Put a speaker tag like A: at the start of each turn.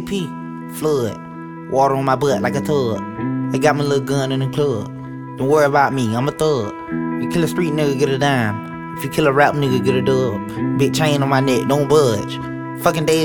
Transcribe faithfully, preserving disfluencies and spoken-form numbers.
A: P, flood. Water on my butt like a tub. I got my little gun in the club. Don't worry about me, I'm a thug. You kill a street nigga, get a dime. If you kill a rap nigga, get a dub. Big chain on my neck, don't budge. Fucking day